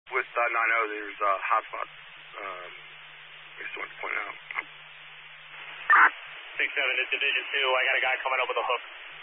with 9-0, there's hotspots. I just wanted to point out. 6-7 to Division 2. I got a guy coming up with a hook.